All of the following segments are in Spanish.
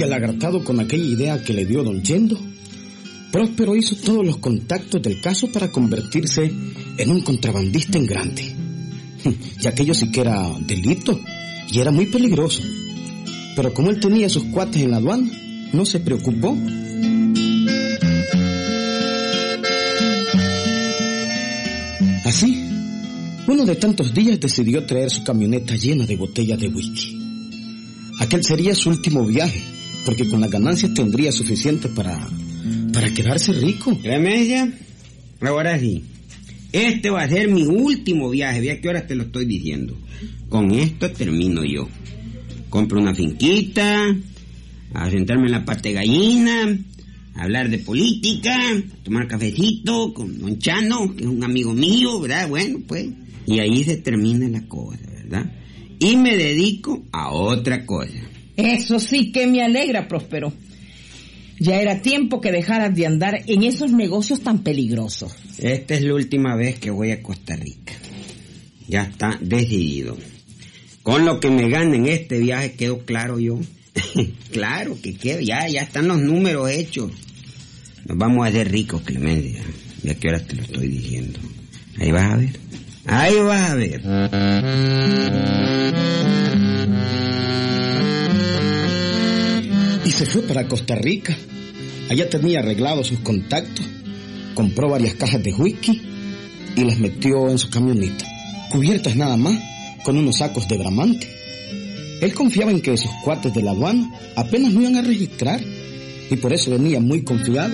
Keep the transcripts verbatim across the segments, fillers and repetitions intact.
Y alagartado con aquella idea que le dio don Yendo, Próspero hizo todos los contactos del caso para convertirse en un contrabandista en grande. Y aquello sí que era delito y era muy peligroso. Pero como él tenía sus cuates en la aduana, no se preocupó. Así, uno de tantos días decidió traer su camioneta llena de botellas de whisky. Aquel sería su último viaje, porque con las ganancias tendría suficiente para, para quedarse rico. ¿Remedia? Ahora sí. Este va a ser mi último viaje. ¿Ve a qué hora te lo estoy diciendo? Con esto termino yo. Compro una finquita, a sentarme en la pata de gallina, a hablar de política, tomar cafecito con don Chano, que es un amigo mío, ¿verdad? Bueno, pues, y ahí se termina la cosa, ¿verdad? Y me dedico a otra cosa. Eso sí que me alegra, Próspero. Ya era tiempo que dejaras de andar en esos negocios tan peligrosos. Esta es la última vez que voy a Costa Rica. Ya está decidido. Con lo que me gane en este viaje quedó claro yo. Claro que queda, ya, ya están los números hechos. Nos vamos a hacer ricos, Clemencia. ¿De qué hora te lo estoy diciendo? Ahí vas a ver. Ahí vas a ver. Y se fue para Costa Rica. Allá tenía arreglados sus contactos, compró varias cajas de whisky y las metió en su camioneta, cubiertas nada más, con unos sacos de bramante. Él confiaba en que sus cuates de la aduana apenas no iban a registrar, y por eso venía muy confiado.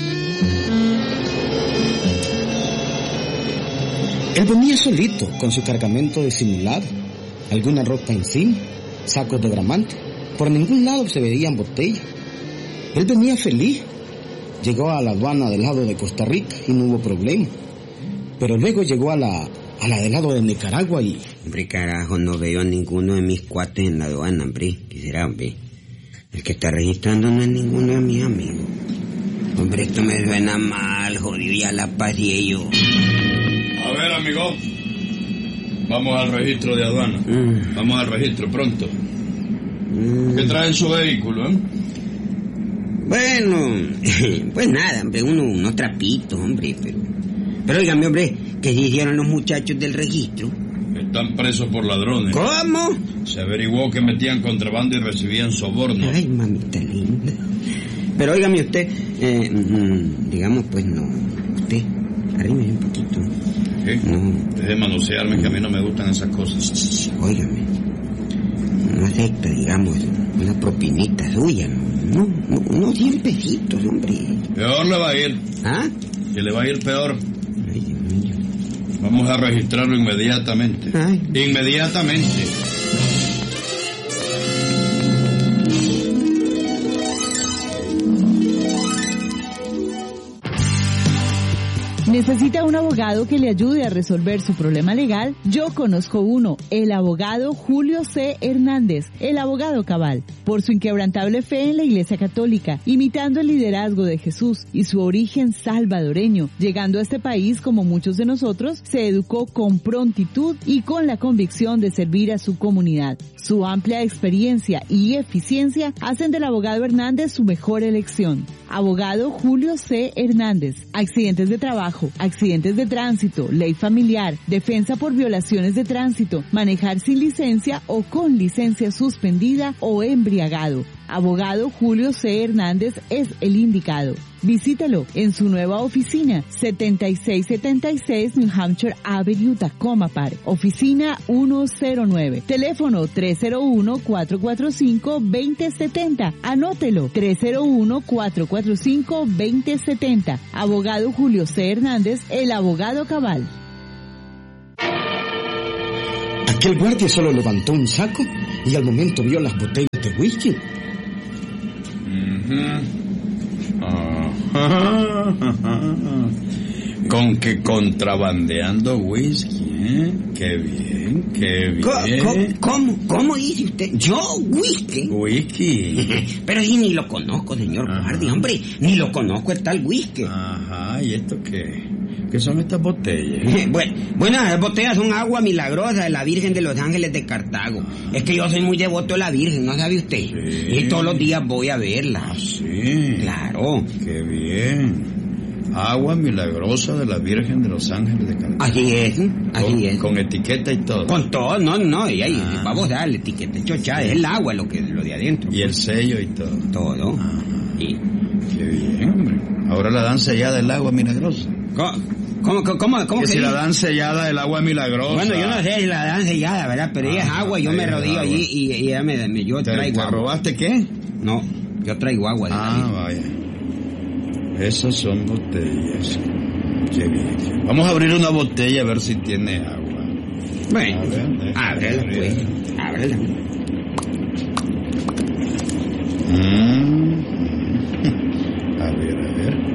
Él venía solito, con su cargamento disimulado, alguna ropa encima, sacos de bramante. Por ningún lado se veían botellas. Él venía feliz. Llegó a la aduana del lado de Costa Rica y no hubo problema. Pero luego llegó a la, a la del lado de Nicaragua y... Hombre, carajo, no veo a ninguno de mis cuates en la aduana, hombre. ¿Qué será, hombre? El que está registrando no es ninguno de mis amigos. Hombre, esto me suena mal, jodido, ya la pasé yo. A ver, amigo. Vamos al registro de aduana. Mm. Vamos al registro, pronto. Mm. ¿Qué trae en su vehículo, eh? Bueno, pues nada, hombre, uno, unos trapitos, hombre, pero... Pero óigame, hombre, ¿qué se hicieron los muchachos del registro? Están presos por ladrones. ¿Cómo? Se averiguó que metían contrabando y recibían sobornos. Ay, mamita linda. Pero óigame usted, eh, digamos, pues no, usted, arrímese un poquito. ¿Qué? No. Deje de manosearme, que a mí no me gustan esas cosas. Óigame, no acepta, digamos, una propinita suya, no, no, unos cien pesitos, hombre. Peor le va a ir. ¿Ah? Que le va a ir peor. Ay, Dios mío. Vamos a registrarlo inmediatamente. Ay. Inmediatamente. ¿Necesita un abogado que le ayude a resolver su problema legal? Yo conozco uno, el abogado Julio C. Hernández, el abogado cabal. Por su inquebrantable fe en la Iglesia Católica, imitando el liderazgo de Jesús y su origen salvadoreño, llegando a este país como muchos de nosotros, se educó con prontitud y con la convicción de servir a su comunidad. Su amplia experiencia y eficiencia hacen del abogado Hernández su mejor elección. Abogado Julio C. Hernández. Accidentes de trabajo, accidentes de tránsito, ley familiar, defensa por violaciones de tránsito, manejar sin licencia o con licencia suspendida o embriagado. Abogado Julio C. Hernández es el indicado. Visítelo en su nueva oficina, setenta y seis setenta y seis New Hampshire Avenue, Tacoma Park. Oficina ciento nueve. Teléfono tres cero uno, cuatro cuatro cinco, dos cero siete cero. Anótelo, tres cero uno, cuatro cuatro cinco, dos cero siete cero. Abogado Julio C. Hernández, el abogado cabal. Aquel guardia solo levantó un saco y al momento vio las botellas de whisky. Uh-huh. Con que contrabandeando whisky, ¿eh? Qué bien, qué bien. ¿Cómo, cómo, cómo dice usted? ¿Yo whisky? Whisky. Pero si ni lo conozco, señor guardia, hombre. Ni lo conozco el tal whisky. Ajá, ¿y esto qué? ¿Qué son estas botellas? Bueno, bueno, las botellas son agua milagrosa de la Virgen de los Ángeles de Cartago. Es que yo soy muy devoto de la Virgen, ¿no sabe usted? Sí. Y todos los días voy a verla. Ah, sí. Claro. Qué bien. Agua milagrosa de la Virgen de los Ángeles de Cartago. Así es, así Con, es. con etiqueta y todo. Con todo, no, no, y ahí, Ah. vamos a darle etiqueta chochada, es el agua lo que lo de adentro. Y el sello y todo. Todo. Ah. Y, Qué bien, hombre. Ahora la dan sellada el agua milagrosa. ¿Cómo, cómo, cómo, cómo que que si la dice? dan sellada el agua milagrosa. Bueno, yo no sé si la dan sellada, ¿verdad? Pero ella es Ah, agua, yo ahí me es rodillo agua. allí y, y ella me, me- yo ¿Te, traigo te agua. robaste qué? No, yo traigo agua de la Ah, Virgen. vaya. Esas son botellas. Qué bien. Vamos a abrir una botella a ver si tiene agua. Bueno, A ver, déjame ábrela abrir. pues, ábrela. Mm. A ver, a ver.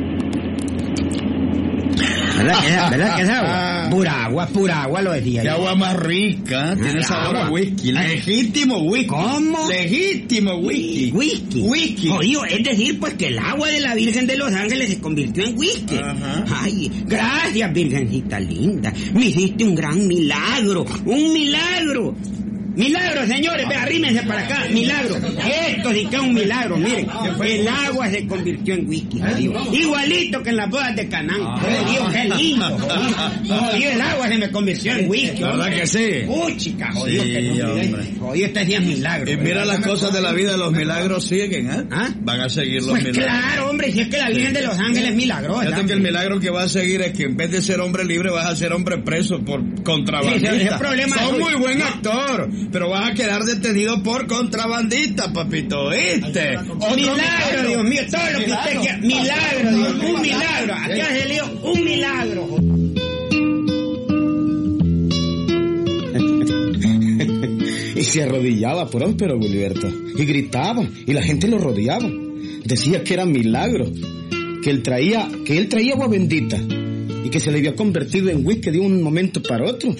¿Verdad que es, verdad que es agua? Pura agua, pura agua lo decía Qué yo. agua más rica. Tiene Ah, sabor a agua. whisky. Legítimo whisky. ¿Cómo? Legítimo whisky. Whisky. Whisky. Jodido, es decir, pues que el agua de la Virgen de los Ángeles se convirtió en whisky. Ajá. Ay, gracias, Virgencita linda. Me hiciste un gran milagro. Un milagro. Milagro, señores, ve, arrímense para acá, milagro. Esto sí que es un milagro, miren. El agua se convirtió en whisky, jodido. Igualito que en las bodas de Canaán. Jodido, qué lindo, jodido. Jodido, el agua se me convirtió en whisky. ¿Verdad que sí? Uy, chica, jodido, Sí, que no hombre. olvidé. Jodido, este día es milagro. Y mira las cosas de la vida, los milagros siguen, ¿eh? ¿Ah? Van a seguir los Pues milagros. claro, hombre, si es que la Virgen de los Ángeles es milagrosa. Fíjate que el milagro que va a seguir es que en vez de ser hombre libre vas a ser hombre preso por contrabandista. Sí, ese es el problema Sos suyo. muy buen actor, pero vas a quedar detenido por contrabandista, papito, ¿viste? Otro Milagro, Dios mío, todo lo que usted quiera. Milagro, Dios, un milagro. Acá se leo un milagro. Y se arrodillaba próspero, Gilberto. Y gritaba, y la gente lo rodeaba. Decía que era milagro, que él traía, que él traía agua bendita, y que se le había convertido en whisky de un momento para otro.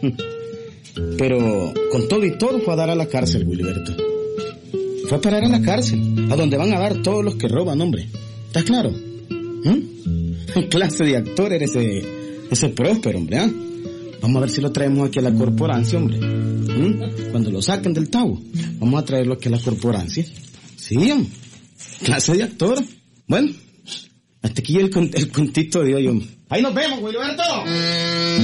Pero con todo y todo fue a dar a la cárcel, Gilberto. Fue a parar a la cárcel, a donde van a dar todos los que roban, hombre. ¿Estás claro? ¿Mm? ¿Qué clase de actor eres ese, ese próspero, hombre? ¿Ah? Vamos a ver si lo traemos aquí a la corporancia, hombre. ¿Mm? Cuando lo saquen del tabo, vamos a traerlo aquí a la corporancia. Sí, hombre. Clase de actor. Bueno, hasta aquí el, el contito de hoy, hombre. Ahí nos vemos, Gilberto.